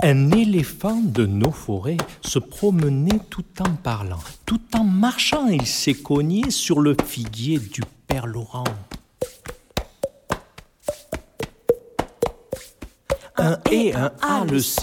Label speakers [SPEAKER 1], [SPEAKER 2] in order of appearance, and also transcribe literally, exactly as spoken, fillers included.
[SPEAKER 1] Un éléphant de nos forêts se promenait tout en parlant. Tout en marchant, il s'est cogné sur le figuier du père Laurent. Un et un A, le C